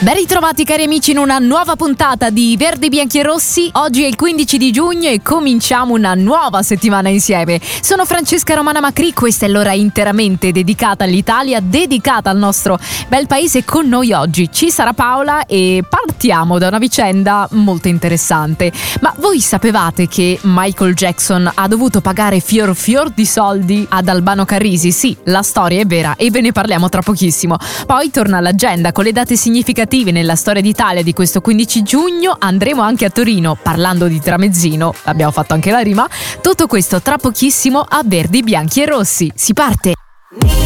Ben ritrovati cari amici in una nuova puntata di Verdi, Bianchi e Rossi. Oggi è il 15 di giugno e cominciamo una nuova settimana insieme. Sono Francesca Romana Macri, questa è l'ora interamente dedicata all'Italia, dedicata al nostro bel paese. Con noi oggi ci sarà Paola e partiamo da una vicenda molto interessante. Ma voi sapevate che Michael Jackson ha dovuto pagare fior di soldi ad Albano Carrisi? Sì, la storia è vera e ve ne parliamo tra pochissimo. Poi torna l'agenda con le date significative nella storia d'Italia di questo 15 giugno. Andremo anche a Torino parlando di tramezzino, abbiamo fatto anche la rima. Tutto questo tra pochissimo a Verdi, Bianchi e Rossi. Si parte!